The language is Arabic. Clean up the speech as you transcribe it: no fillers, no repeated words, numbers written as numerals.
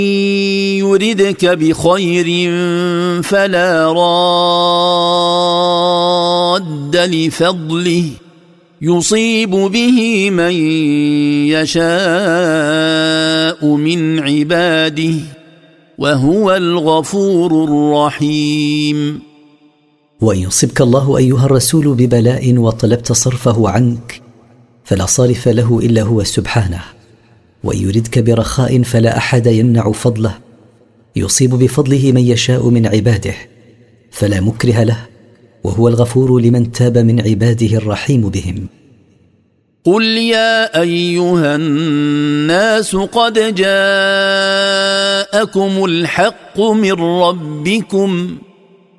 يردك بخير فلا راد لفضله يصيب به من يشاء من عباده وهو الغفور الرحيم. وإن يصبك الله أيها الرسول ببلاء وطلبت صرفه عنك فلا صارف له إلا هو سبحانه، وإن يردك برخاء فلا أحد يمنع فضله يصيب بفضله من يشاء من عباده فلا مكره له، وهو الغفور لمن تاب من عباده الرحيم بهم. قل يا أيها الناس قد جاءكم الحق من ربكم